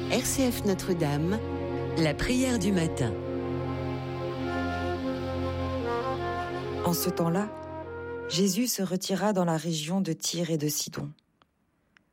RCF Notre-Dame, la prière du matin. En ce temps-là, Jésus se retira dans la région de Tyr et de Sidon.